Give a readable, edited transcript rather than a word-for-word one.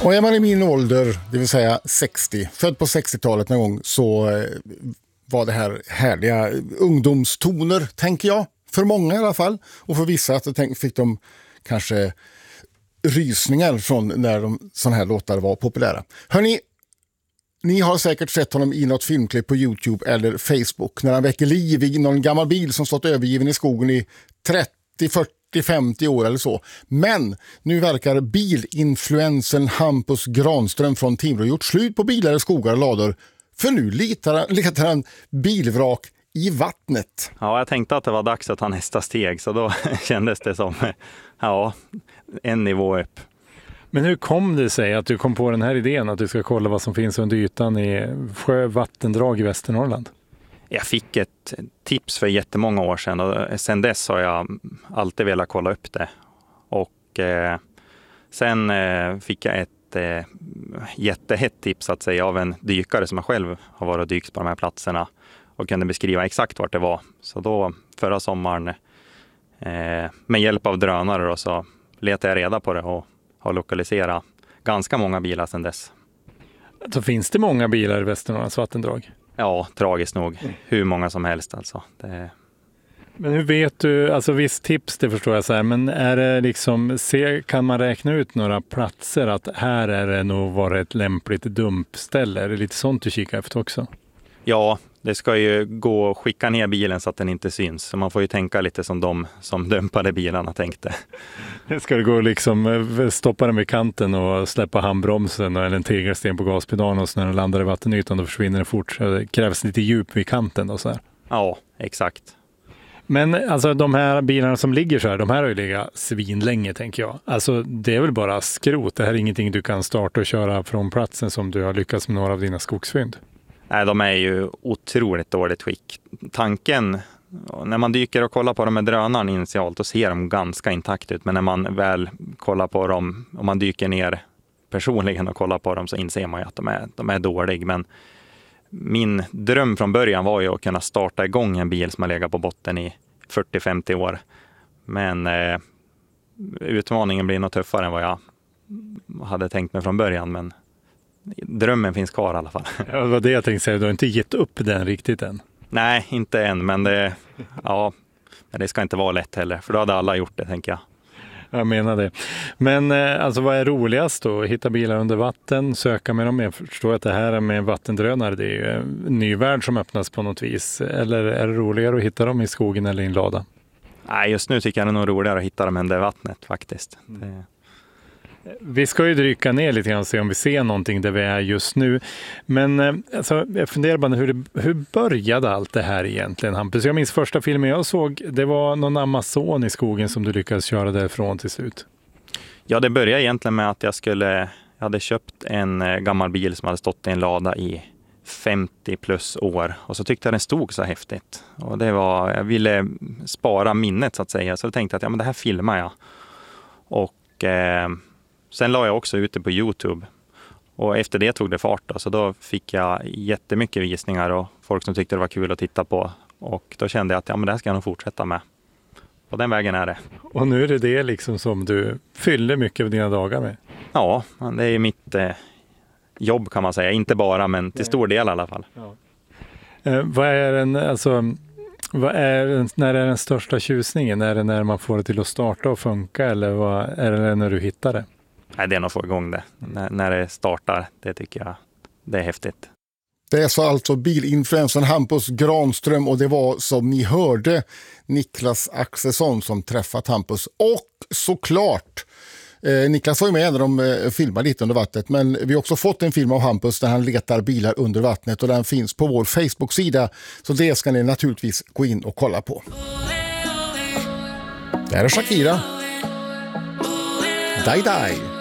Och är man i min ålder, det vill säga 60, född på 60-talet någon gång, så var det här härliga ungdomstoner, tänker jag. För många i alla fall. Och för vissa fick de kanske rysningar från när sådana här låtar var populära. Hörrni, ni har säkert sett honom i något filmklipp på YouTube eller Facebook när han väcker liv i någon gammal bil som stått övergiven i skogen i 30, 40, 50 år eller så. Men nu verkar bilinfluensen Hampus Granström från Timrå gjort slut på bilar i skogar och lador. För nu letar han bilvrak i vattnet. Ja, jag tänkte att det var dags att ta nästa steg, så då kändes det som en nivå upp. Men hur kom det sig att du kom på den här idén att du ska kolla vad som finns under ytan i vattendrag i Västernorrland? Jag fick ett tips för jättemånga år sedan och sen dess har jag alltid velat kolla upp det. Och sen fick jag ett jättehett tips att säga av en dykare som jag själv har varit och dykt på de här platserna och kunde beskriva exakt vart det var. Så då förra sommaren med hjälp av drönare då, så letade jag reda på det och har lokaliserat ganska många bilar sedan dess. Så finns det många bilar i Västernorrlands vattendrag? Ja, tragiskt nog. Hur många som helst alltså. Men hur vet du, alltså visst tips det förstår jag så här, men är det liksom, kan man räkna ut några platser att här är det nog vara ett lämpligt dumpställe? Är det lite sånt du kikar efter också? Ja, det ska ju gå att skicka ner bilen så att den inte syns. Så man får ju tänka lite som de som dumpade bilarna tänkte. Ska det gå liksom stoppa den vid kanten och släppa handbromsen eller en tegelsten på gaspedalen och så när den landar i vattenytan då försvinner den fort. Så det krävs lite djup vid kanten och så här. Ja, exakt. Men alltså de här bilarna som ligger så här, de här har ju legat svinlänge tänker jag. Alltså det är väl bara skrot. Det här är ingenting du kan starta och köra från platsen som du har lyckats med några av dina skogsfynd. Nej, de är ju otroligt dåligt skick. Tanken, när man dyker och kollar på dem med drönaren initialt, då ser de ganska intakt ut. Men när man väl kollar på dem, om man dyker ner personligen och kollar på dem, så inser man ju att de är dåliga. Men min dröm från början var ju att kunna starta igång en bil som har legat på botten i 40-50 år. Men utmaningen blir nog tuffare än vad jag hade tänkt mig från början, men drömmen finns kvar i alla fall. Ja, det var det jag tänkte säga. Du har inte gett upp den riktigt än. Nej, inte än, men det ska inte vara lätt heller. För då hade alla gjort det, tänker jag. Jag menar det. Men alltså vad är roligast då? Hitta bilar under vatten, söka med dem. Jag förstår att det här med vattendrönare, det är ju en ny värld som öppnas på något vis. Eller är det roligare att hitta dem i skogen eller i en lada? Nej, just nu tycker jag det är nog roligare att hitta dem under vattnet faktiskt. Vi ska ju drycka ner lite grann och se om vi ser någonting där vi är just nu. Men alltså, jag funderar bara hur började allt det här egentligen, Hampus? Jag minns första filmen jag såg, det var någon Amazon i skogen som du lyckades köra därifrån till slut. Ja, det började egentligen med att jag hade köpt en gammal bil som hade stått i en lada i 50 plus år. Och så tyckte jag den stod så häftigt. Och jag ville spara minnet så att säga. Så jag tänkte att men det här filmar jag. Och sen la jag också ut det på YouTube och efter det tog det fart då. Så då fick jag jättemycket visningar och folk som tyckte det var kul att titta på. Och då kände jag att men det här ska jag nog fortsätta med. På den vägen är det. Och nu är det liksom som du fyller mycket av dina dagar med? Ja, det är mitt jobb kan man säga. Inte bara, men till stor del i alla fall. Ja. När är den största tjusningen? Är det när man får det till att starta och funka eller är det när du hittar det? Nej, det är nog att få igång det. När det startar, det tycker jag, det är häftigt. Det är så alltså bilinfluensen Hampus Granström och det var som ni hörde Niklas Axelsson som träffat Hampus. Och såklart, Niklas var ju med när de filmade lite under vattnet, men vi har också fått en film av Hampus där han letar bilar under vattnet och den finns på vår Facebook-sida, så det ska ni naturligtvis gå in och kolla på. Där är Shakira. Die Die.